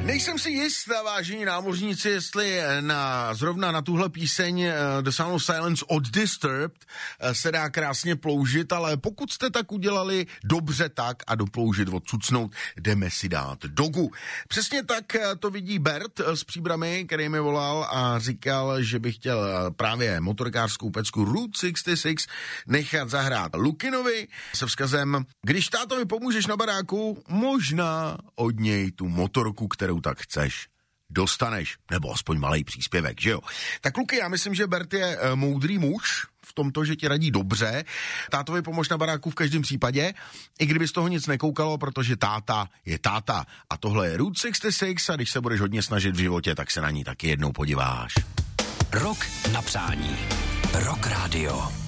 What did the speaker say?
Nejsem si jist, vážení námořníci, jestli zrovna na tuhle píseň The Sound of Silence od Disturbed se dá krásně ploužit, ale pokud jste tak udělali dobře tak a doploužit odcucnout, jdeme si dát dogu. Přesně tak to vidí Bert z Příbrami, který mi volal a říkal, že by chtěl právě motorkářskou pecku Route 66 nechat zahrát Lukinovi se vzkazem: když tátovi pomůžeš na baráku, možná od něj tu motorku, kterou tak chceš, dostaneš, nebo aspoň malej příspěvek, že jo? Tak Luky, já myslím, že Bert je moudrý muž v tomto, že ti radí dobře. Tátovi pomož na baráku v každém případě, i kdyby z toho nic nekoukalo, protože táta je táta. A tohle je Route 66 a když se budeš hodně snažit v životě, tak se na ní taky jednou podíváš. Rok na přání. Rock Radio.